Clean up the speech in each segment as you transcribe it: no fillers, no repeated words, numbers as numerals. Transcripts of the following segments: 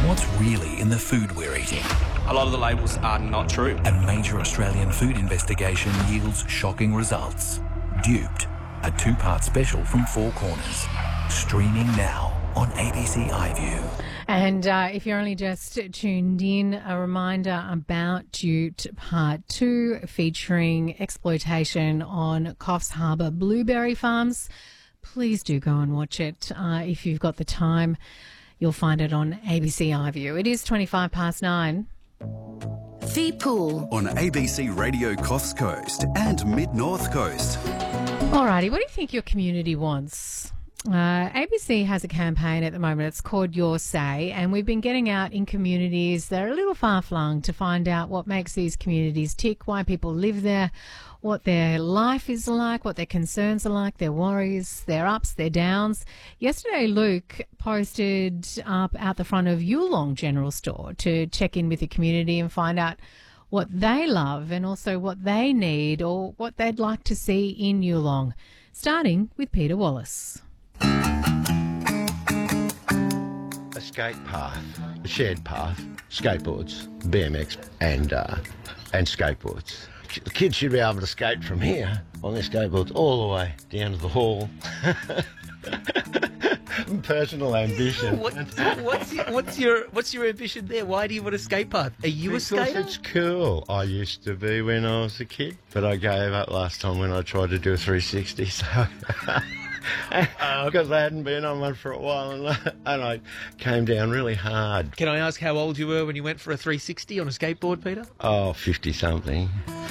What's really in the food we're eating? A lot of the labels are not true. A major Australian food investigation yields shocking results. Duped, a two-part special from Four Corners. Streaming now on ABC iView. And if you're only just tuned in, a reminder about Duped Part 2 featuring exploitation on Coffs Harbour blueberry farms. Please do go and watch it if you've got the time. You'll find it on ABC iView. It is 9:25. The Pool on ABC Radio Coffs Coast and Mid-North Coast. Alrighty, what do you think your community wants? ABC has a campaign at the moment. It's called Your Say, and we've been getting out in communities that are a little far-flung to find out what makes these communities tick, why people live there, what their life is like, what their concerns are like, their worries, their ups, their downs. Yesterday, Luke posted up out the front of Yulong General Store to check in with the community and find out what they love and also what they need or what they'd like to see in Yulong, starting with Peter Wallace. A skate path, a shared path, skateboards, BMX and skateboards. The kids should be able to skate from here on their skateboards all the way down to the hall. Personal ambition. What's your ambition there? Why do you want a skate path? Are you a skater? Because it's cool. I used to be when I was a kid, but I gave up last time when I tried to do a 360. So. Because I hadn't been on one for a while and I came down really hard. Can I ask how old you were when you went for a 360 on a skateboard, Peter? Oh, 50-something.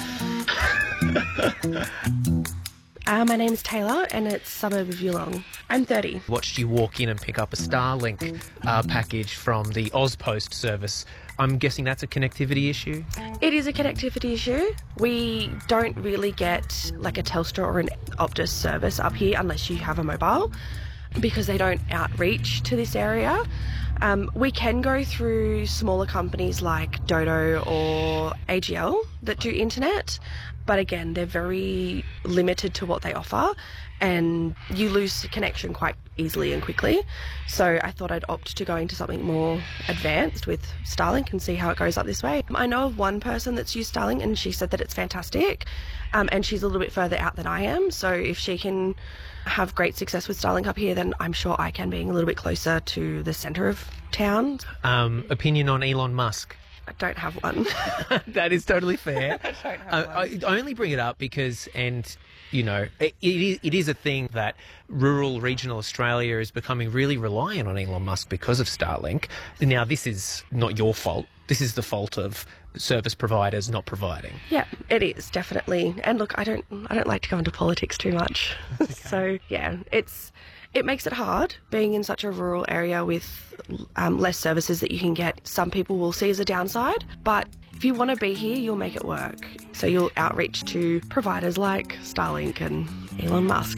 My name's Taylor and it's suburb of Yulong. I'm 30. Watched you walk in and pick up a Starlink package from the Ozpost service. I'm guessing that's a connectivity issue? It is a connectivity issue. We don't really get like a Telstra or an Optus service up here unless you have a mobile because they don't outreach to this area. We can go through smaller companies like Dodo or AGL that do internet, but again, they're very limited to what they offer and you lose connection quite easily and quickly. So I thought I'd opt to go into something more advanced with Starlink and see how it goes up this way. I know of one person that's used Starlink and she said that it's fantastic, and she's a little bit further out than I am. So if she can have great success with Starlink up here, then I'm sure I can, being a little bit closer to the centre of town. Opinion on Elon Musk? I don't have one. That is totally fair. I don't have one. I only bring it up because, you know, it is a thing that rural, regional Australia is becoming really reliant on Elon Musk because of Starlink. Now, this is not your fault. This is the fault of service providers not providing. Yeah, it is, definitely. And look, I don't like to go into politics too much. Okay. So, yeah, it makes it hard being in such a rural area with less services that you can get. Some people will see as a downside, but if you want to be here, you'll make it work. So you'll outreach to providers like Starlink and Elon Musk.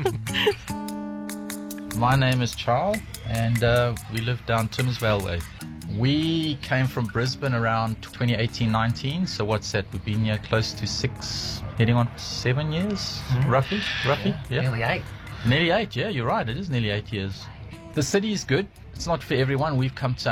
My name is Charles, and we live down Timsvale Way. We came from Brisbane around 2018-19, so what's that? We've been here close to 6, heading on 7 years, roughly. Yeah. Nearly 8. Nearly 8, yeah, you're right. It is nearly 8 years. The city is good. It's not for everyone. We've come to